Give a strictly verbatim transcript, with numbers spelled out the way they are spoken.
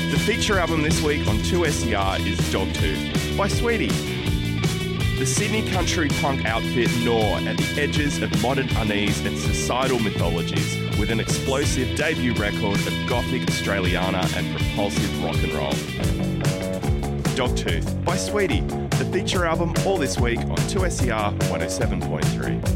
The feature album this week on two S E R is Dogtooth by Sweetie. The Sydney country punk outfit gnaw at the edges of modern unease and societal mythologies with an explosive debut record of gothic Australiana and propulsive rock and roll. Dogtooth by Sweetie, the feature album all this week on two S E R one oh seven point three.